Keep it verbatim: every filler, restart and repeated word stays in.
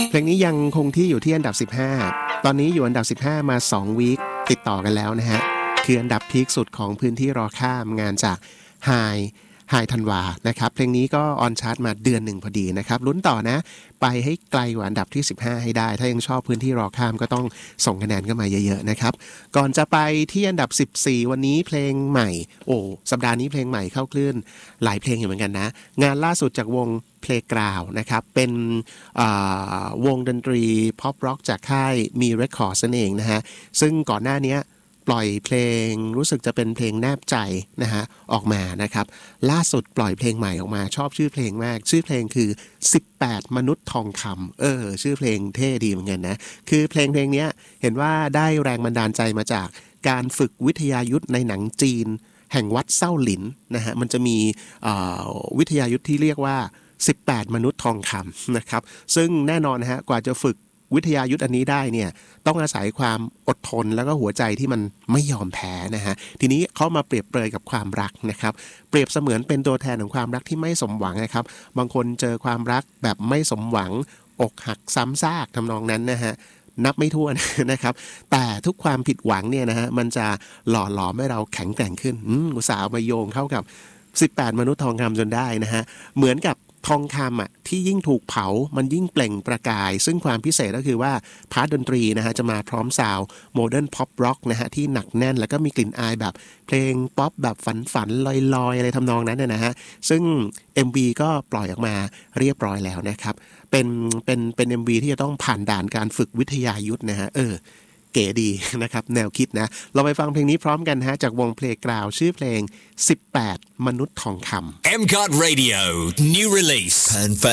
เพลงนี้ยังคงที่อยู่ที่อันดับสิบห้าตอนนี้อยู่อันดับสิบห้ามาสองวีคติดต่อกันแล้วนะฮะคืออันดับพีคสุดของพื้นที่รอข้ามงานจากไฮไฮธันวานะครับเพลงนี้ก็ออนชาร์ตมาเดือนหนึ่งพอดีนะครับลุ้นต่อนะไปให้ไกลกว่าอันดับที่สิบห้าให้ได้ถ้ายังชอบพื้นที่รอข้ามก็ต้องส่งคะแนนเข้ามาเยอะๆนะครับก่อนจะไปที่อันดับสิบสี่วันนี้เพลงใหม่โอ้สัปดาห์นี้เพลงใหม่เข้าคลื่นหลายเพลงอยู่เหมือนกันนะงานล่าสุดจากวง Playground นะครับเป็นวงดนตรีพ็อปร็อกจากค่ายมีเรคคอร์ดนั่นเองนะฮะซึ่งก่อนหน้านี้ปล่อยเพลงรู้สึกจะเป็นเพลงแนบใจนะฮะออกมานะครับล่าสุดปล่อยเพลงใหม่ออกมาชอบชื่อเพลงมากชื่อเพลงคือสิบแปดมนุษย์ทองคำเออชื่อเพลงเท่ดีเหมือนกันนะคือเพลงเพลงนี้เห็นว่าได้แรงบันดาลใจมาจากการฝึกวิทยายุทธในหนังจีนแห่งวัดเส้าหลินนะฮะมันจะมีวิทยายุทธที่เรียกว่าสิบแปดมนุษย์ทองคำนะครับซึ่งแน่นอนนะฮะกว่าจะฝึกวิทยายุทธอันนี้ได้เนี่ยต้องอาศัยความอดทนแล้วก็หัวใจที่มันไม่ยอมแพ้นะฮะทีนี้เขามาเปรียบเปรยกับความรักนะครับเปรียบเสมือนเป็นตัวแทนของความรักที่ไม่สมหวังนะครับบางคนเจอความรักแบบไม่สมหวังอกหักซ้ำซากทำนองนั้นนะฮะนับไม่ถ้วนนะครับแต่ทุกความผิดหวังเนี่ยนะฮะมันจะหล่อหลอมให้เราแข็งแกร่งขึ้นอุตส่าห์มาโยงเข้ากับสิบแปดมนุษย์ทองคำจนได้นะฮะเหมือนกับทองคำอ่ะที่ยิ่งถูกเผามันยิ่งเปล่งประกายซึ่งความพิเศษก็คือว่าพาร์ทดนตรีนะฮะจะมาพร้อมซาวด์โมเดิร์นพ็อปร็อกนะฮะที่หนักแน่นแล้วก็มีกลิ่นอายแบบเพลงป๊อปแบบฝันๆลอยๆอะไรทำนองนั้นนะฮะซึ่ง เอ็ม วี ก็ปล่อยออกมาเรียบร้อยแล้วนะครับเป็นเป็นเป็น เอ็ม วี ที่จะต้องผ่านด่านการฝึกวิทยายุทธนะฮะเออเก๋ดีนะครับแนวคิดนะเราไปฟังเพลงนี้พร้อมกันฮะจากวง Playground ชื่อเพลงสิบแปดมนุษย์ทองคำเอ็ม ซี โอ ที Radio New Release